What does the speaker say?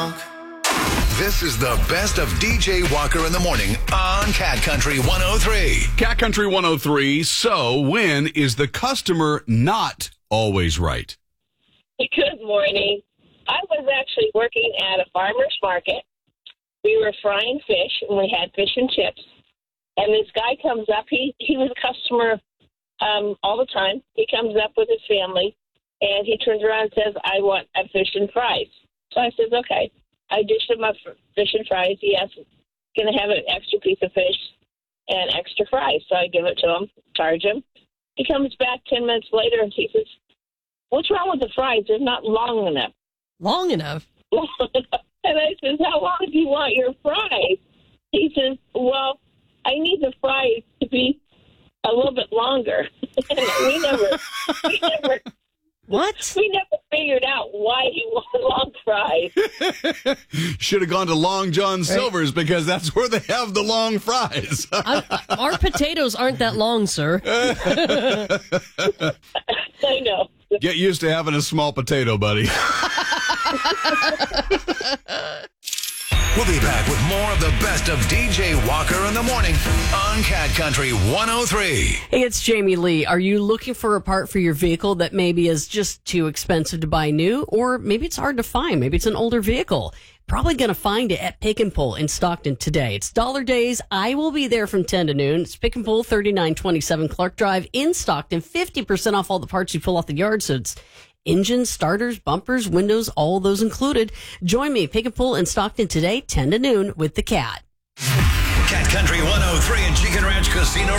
This is the best of DJ Walker in the morning on Cat Country 103. Cat Country 103. So, when is the customer not always right? Good morning. I was actually working at a farmer's market. We were frying fish, and we had fish and chips. And this guy comes up. He was a customer all the time. He comes up with his family, and he turns around and says, I want a fish and fries. So I said, okay. I dished him up fish and fries. He asked, going to have an extra piece of fish and extra fries. So I give it to him, charge him. He comes back 10 minutes later and he says, what's wrong with the fries? They're not long enough. Long enough? And I says, how long do you want your fries? He says, well, I need the fries to be a little bit longer. we never What? We never figured out why he wanted long fries. Should have gone to Long John Silver's because that's where they have the long fries. Our potatoes aren't that long, sir. I know. Get used to having a small potato, buddy. We'll be back with more of the best of DJ Walker in the morning on Cat Country 103. Hey, it's Jamie Lee. Are you looking for a part for your vehicle that maybe is just too expensive to buy new? Or maybe it's hard to find. Maybe it's an older vehicle. Probably going to find it at Pick and Pull in Stockton today. It's Dollar Days. I will be there from 10 to noon. It's Pick and Pull, 3927 Clark Drive in Stockton. 50% off all the parts you pull off the yard. So it's engines, starters, bumpers, windows, all those included. Join me, Pick and Pull in Stockton today, 10 to noon with the Cat. Cat Country 103 and Chicken Ranch Casino